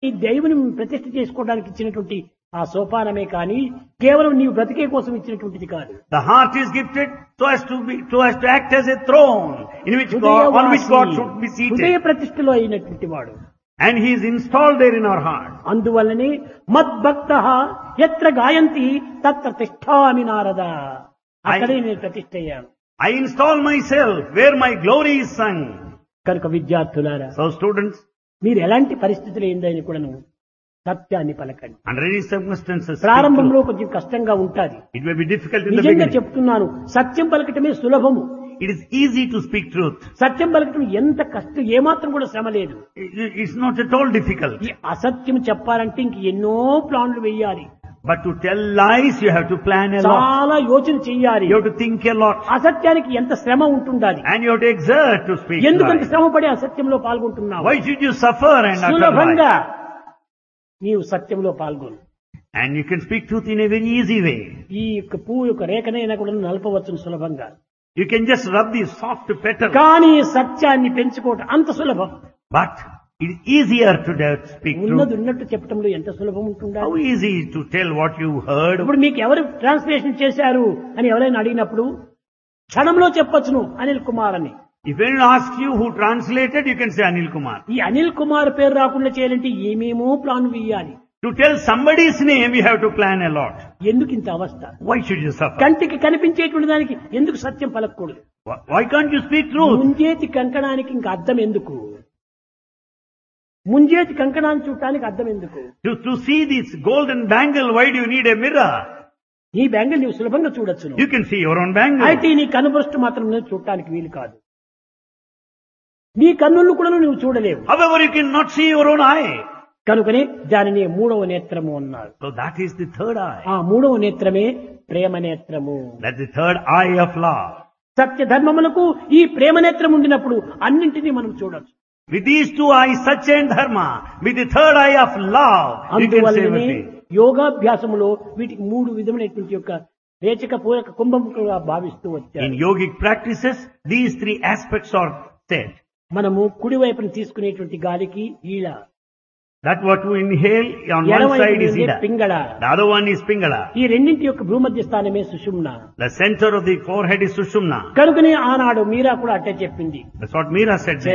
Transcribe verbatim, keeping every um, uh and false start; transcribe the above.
ఈ దేవుని ప్రతిష్ఠ చేసుకోవడానికి ఇచ్చినటువంటి ఆ సోపానమే కానీ కేవలం నీవు బ్రతికే కోసం ఇచ్చినటువంటిది కాదు. The heart is gifted so as to be, so as to act as a throne in which God, on which God should be హృదయ seated. ప్రతిష్ఠలో అయినటువంటి వాడు. And He is installed there in our heart. అందువల్లనే మద్భక్తః యత్ర గాయంతి తత్ర తిష్ఠామి నారద. అక్కడే నేను ప్రతిష్ఠ అయ్యాను. I install myself where my glory is sung. కనుక విద్యార్థులారా, So students, మీరు ఎలాంటి పరిస్థితులు ఏందని కూడాను సత్యాన్ని పలకండి. under any circumstances, speak ప్రారంభంలో truth. కొంచెం కష్టంగా ఉంటాది. It may be difficult in the నిజంగా beginning. చెప్తున్నాను, సత్యం పలకటమే సులభము. It is easy to speak truth. సత్యం పలకటం ఎంత కష్టం, ఏమాత్రం కూడా శ్రమ లేదు. It- It's not at all difficult. ఈ అసత్యం చెప్పాలంటే ఇంక ఎన్నో ప్లాన్లు వేయాలి, But to tell lies, you have to plan a lot. చాలా యోచన చెయ్యాలి. You have to think a lot. అసత్యానికి ఎంత శ్రమ ఉంటుండాలి. And you have to exert to speak ఎందుకంత lies. శ్రమ పడి అసత్యంలో పాల్గొంటున్నావు? Why should you suffer and utter సులభంగా lies? నీవు సత్యంలో పాల్గొను. And you can speak truth in a very easy way. ఈ యొక్క పువ్వు యొక్క రేఖనైనా కూడా నలపవచ్చును సులభంగా. You can just rub the soft petal. కానీ సత్యాన్ని పెంచుకోవటం అంత సులభం. But it is easier to dare to speak ఉన్నది truth. ఉన్నట్టు చెప్పడంలో ఎంత సులభం ఉంటుందా? How easy to tell what you heard. ఇప్పుడు మీకు ఎవరు ట్రాన్స్లేషన్ చేశారు అని ఎవరైనా అడిగినప్పుడు క్షణంలో చెప్పొచ్చును అనిల్ కుమార్ అని. If anyone asks you who translated, you can say Anil Kumar. ఈ అనిల్ కుమార్ పేరు రాకుండా చేయాలంటే ఏమేమో ప్లాన్ వేయాలి. To tell somebody's name, you have to plan a lot. ఎందుకు ఇంత అవస్థ? Why should you suffer? కంటికి కనిపించేటువంటి దానికి ఎందుకు సత్యం పలకూడదు? Why why can't you speak truth? ముంజేతి కంకణానికి ఇంకా అర్థం ఎందుకు? ముంజేతి కంకణాన్ని చూడటానికి అర్థం ఎందుకు? To, to see this golden bangle, why do you need a mirror? నీ బ్యాంగిల్ నీవు సులభంగా చూడొచ్చును. You can see your own bangle. అయితే నీ కనుబృష్టి మాత్రం నువ్వు చూడటానికి వీలు కాదు. నీ కన్నులు కూడా నువ్వు చూడలేవు. However, you cannot see your own eye. కనుకనే దానిని మూడవ నేత్రము అన్నారు. So that is the third eye. ఆ మూడవ నేత్రమే ప్రేమ నేత్రము. That's the third eye of love. సత్య ధర్మములకు ఈ ప్రేమ నేత్రం ఉండినప్పుడు అన్నింటినీ మనం చూడొచ్చు. With these two eyes, Satya and Dharma, with the third eye of love, you can see అందువల్లనే everything. యోగాభ్యాసములో వీటికి మూడు విధములైనటువంటి యొక్క రేచక పూరక కుంభముగా భావిస్తూ వచ్చారు. In yogic practices, these three aspects are said. మనము కుడి వైపున తీసుకునేటువంటి గాలికి ఈళ, That what we inhale on one ఎడమ side is వైపు Ida. Pingala. The other one is Pingala. ఈ రెండింటి యొక్క భూమధ్య స్థానమే సుషుమ్న. The center of the forehead is Sushumna. కనుకనే ఆనాడు మీరా కూడా అట్టే చెప్పింది. That's what Meera said.